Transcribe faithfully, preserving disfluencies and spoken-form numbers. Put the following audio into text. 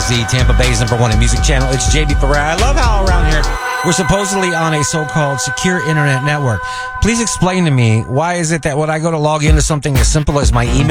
is the Tampa Bay's number one in music channel. It's J B Ferrara. I love how around here we're supposedly on a so-called secure internet network. Please explain to me, why is it that when I go to log into something as simple as my email